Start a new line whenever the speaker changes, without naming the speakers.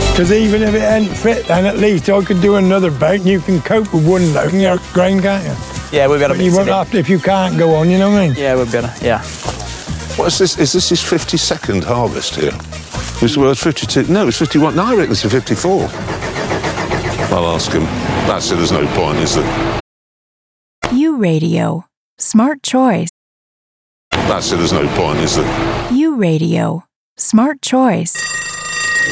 Because even if it ain't fit, then at least I could do another bake and you can cope with one load and your grain, can't you?
Yeah, we'll be able to
You
mix
won't
it in.
have to, if you can't go on, you know what I mean?
Yeah, we'll be able to, yeah.
What is this? Is this his 52nd harvest here? Well, it's 52. No, it's 51. No, I reckon it's a 54. I'll ask him. That's it, there's no point, is there?
U Radio. Smart choice.
That's it, there's no point, is there?
U Radio. Smart choice.